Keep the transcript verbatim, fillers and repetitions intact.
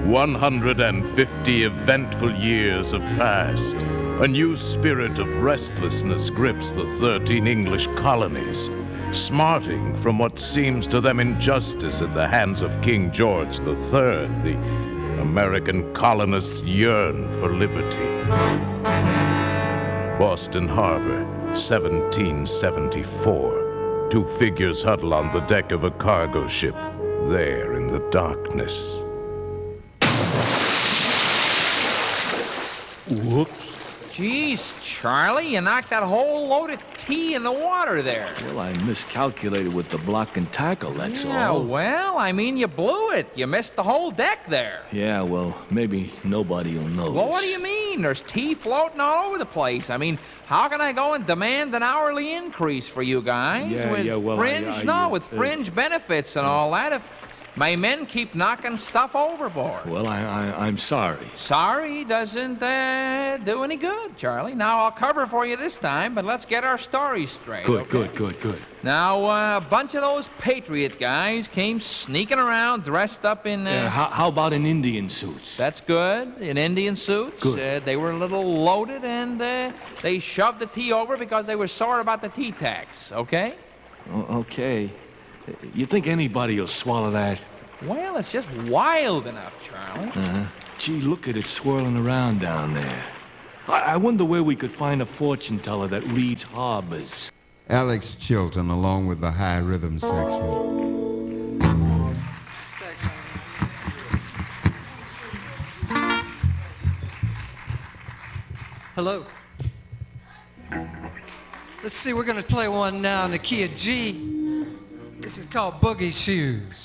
one hundred fifty eventful years have passed. A new spirit of restlessness grips the thirteen English colonies, smarting from what seems to them injustice at the hands of King George the Third. The American colonists yearn for liberty. Boston Harbor, seventeen seventy-four. Two figures huddle on the deck of a cargo ship, there in the darkness. Whoops. Geez, Charlie, you knocked that whole load of tea in the water there. Well, I miscalculated with the block and tackle, that's Yeah, all. well, I mean, you blew it. You missed the whole deck there. Yeah, well, maybe nobody will notice. Well, what do you mean? There's tea floating all over the place. I mean, how can I go and demand an hourly increase for you guys? Yeah, with yeah, well, fringe? I- I, no, uh, with uh, fringe benefits and all that. If my men keep knocking stuff overboard. Well, I, I, I'm sorry. Sorry doesn't uh, do any good, Charlie. Now, I'll cover for you this time, but let's get our story straight. Good, okay? good, good, good. Now, uh, a bunch of those Patriot guys came sneaking around dressed up in... Uh, Uh, how, how about in Indian suits? That's good. In Indian suits. Good. Uh, they were a little loaded, and uh, they shoved the tea over because they were sore about the tea tax, okay? O- okay. You think anybody will swallow that? Well, it's just wild enough, Charlie. Uh-huh. Gee, look at it swirling around down there. I, I wonder where we could find a fortune teller that reads harbors. Alex Chilton, along with the high rhythm section. Hello. Let's see, we're going to play one now in the key of G. This is called Boogie Shoes.